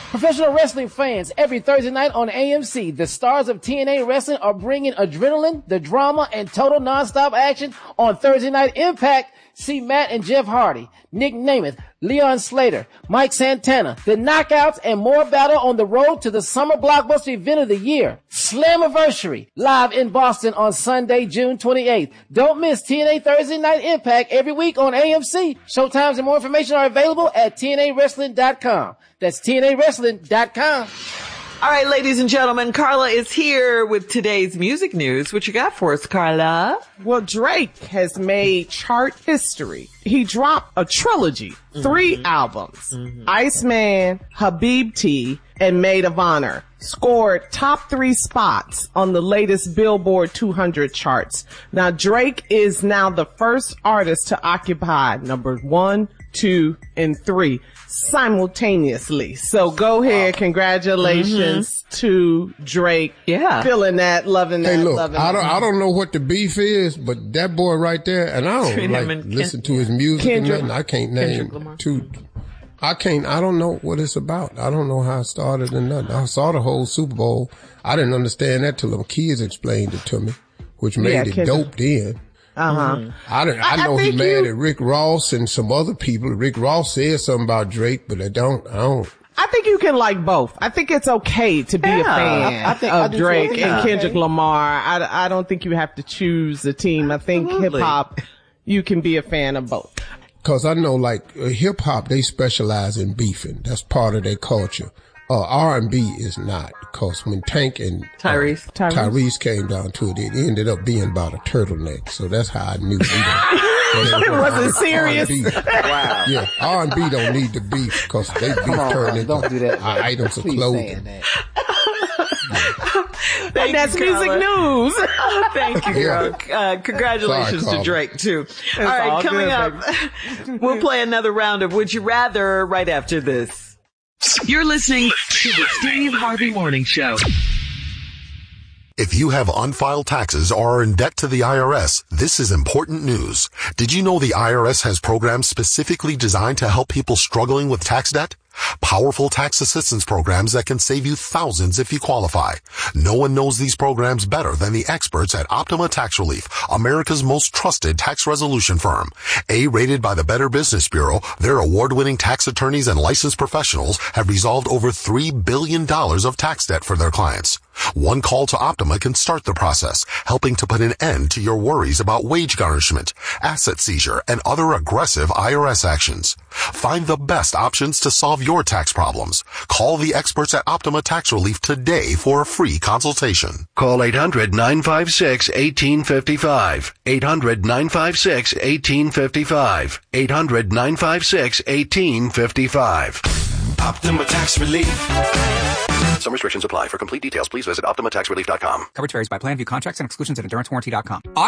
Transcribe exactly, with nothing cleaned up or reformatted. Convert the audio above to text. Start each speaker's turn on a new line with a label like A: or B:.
A: Professional wrestling fans, every Thursday night on A M C, the stars of T N A Wrestling are bringing adrenaline, the drama, and total nonstop action on Thursday Night Impact. See Matt and Jeff Hardy, Nick Namath, Leon Slater, Mike Santana, the Knockouts, and more battle on the road to the summer blockbuster event of the year, Slammiversary, live in Boston on Sunday, June twenty-eighth. Don't miss T N A Thursday Night Impact every week on A M C. Showtimes and more information are available at T N A wrestling dot com. That's T N A wrestling dot com.
B: All right, ladies and gentlemen, Carla is here with today's music news. What you got for us, Carla?
C: Well, Drake has made chart history. He dropped a trilogy, mm-hmm. three albums, mm-hmm. Iceman, Habibti, and Maid of Honor. Scored top three spots on the latest Billboard two hundred charts. Now, Drake is now the first artist to occupy number one, two, and three simultaneously. So go ahead. Congratulations mm-hmm. to Drake.
B: Yeah.
C: Feeling that, loving that,
D: hey, look,
C: loving
D: I don't,
C: that.
D: I don't know what the beef is, but that boy right there, and I don't
B: Between
D: like
B: Ken-
D: listen to his music
C: Kendrick,
D: and nothing. I can't name two. I can't, I don't know what it's about. I don't know how it started and nothing. I saw the whole Super Bowl. I didn't understand that till the kids explained it to me, which made
C: yeah,
D: it
C: Kendrick.
D: dope then.
C: Uh-huh.
D: Mm-hmm. I, don't, I know I he mad you, at Rick Ross and some other people. Rick Ross said something about Drake, but I don't, I don't.
C: I think you can like both. I think it's okay to be
B: yeah,
C: a fan
B: I, I think,
C: of Drake
B: yeah.
C: and Kendrick Lamar. I, I don't think you have to choose the team. I think hip hop, you can be a fan of both.
D: Cause I know like uh, hip hop, they specialize in beefing. That's part of their culture. Uh, R and B is not, because when Tank and
B: Tyrese.
D: Uh, Tyrese Tyrese came down to it, it ended up being about a turtleneck. So that's how I knew.
C: It wasn't serious.
B: Wow.
D: Yeah, R and B don't need the beef because they beef turn into
A: don't do that.
D: items of
A: Please
D: clothing.
A: that.
B: Thank
C: That's
B: you,
C: music news.
B: Oh, thank you, girl. Uh, congratulations
D: Sorry,
B: to Drake, too.
C: It's
B: all right,
C: all
B: coming
C: good,
B: up, we'll play another round of Would You Rather right after this.
E: You're listening to the Steve Harvey Morning Show.
F: If you have unfiled taxes or are in debt to the I R S, this is important news. Did you know the I R S has programs specifically designed to help people struggling with tax debt? Powerful tax assistance programs that can save you thousands if you qualify. No one knows these programs better than the experts at Optima Tax Relief, America's most trusted tax resolution firm. A-rated by the Better Business Bureau, their award-winning tax attorneys and licensed professionals have resolved over three billion dollars of tax debt for their clients. One call to Optima can start the process, helping to put an end to your worries about wage garnishment, asset seizure, and other aggressive I R S actions. Find the best options to solve your tax problems. Call the experts at Optima Tax Relief today for a free consultation.
G: Call eight hundred nine five six one eight five five. eight hundred nine five six one eight five five. eight hundred nine five six one eight five five.
H: Optima Tax Relief.
G: Some restrictions apply. For complete details, please visit Optima Tax Relief dot com.
I: Coverage varies by plan. View contracts and exclusions at endurance warranty dot com.